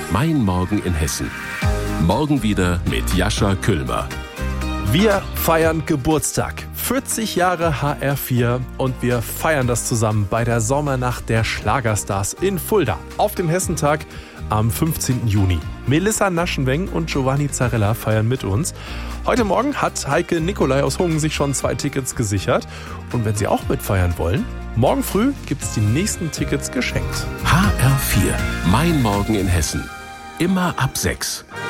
Mein Morgen in Hessen. Morgen wieder mit Jascha Küllmer. Wir feiern Geburtstag. 40 Jahre HR4 und wir feiern das zusammen bei der Sommernacht der Schlagerstars in Fulda auf dem Hessentag am 15. Juni. Melissa Naschenweng und Giovanni Zarella feiern mit uns. Heute Morgen hat Heike Nikolai aus Hungen sich schon 2 Tickets gesichert. Und wenn Sie auch mitfeiern wollen, morgen früh gibt es die nächsten Tickets geschenkt. HR4. Mein Morgen in Hessen. Immer ab 6.